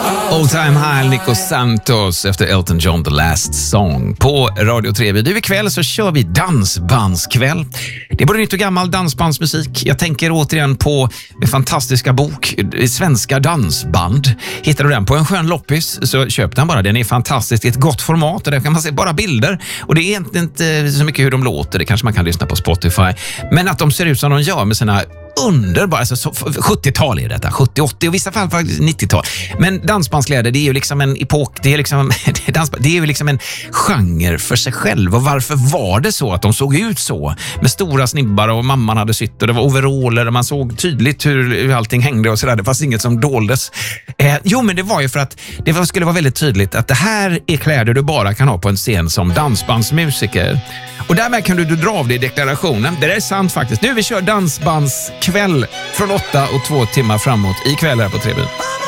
Old Time High, Nico Santos efter Elton John, The Last Song på Radio 3. Du, ikväll så kör vi dansbandskväll. Det är både nytt och gammal dansbandsmusik. Jag tänker återigen på en fantastiska bok, Svenska dansband. Hittar du den på en skön loppis så köp den bara. Den är fantastisk, ett gott format och där kan man se bara bilder. Och det är inte så mycket hur de låter, det kanske man kan lyssna på Spotify. Men att de ser ut som de gör med sina underbara, alltså 70-tal är detta, 70-80 och i vissa fall faktiskt 90-tal. Men dansbandskläder, det är ju liksom en epok, det är liksom det är ju liksom en genre för sig själv. Och varför var det så att de såg ut så? Med stora snibbar och mamman hade sytt och det var overaller och man såg tydligt hur allting hängde och sådär. Det fanns inget som doldes. Jo, men det var ju för att det skulle vara väldigt tydligt att det här är kläder du bara kan ha på en scen som dansbandsmusiker. Och därmed kan du dra av det i deklarationen. Det är sant faktiskt. Nu vi kör dansbandskväll från 8 och 2 timmar framåt ikväll här på Trebyn.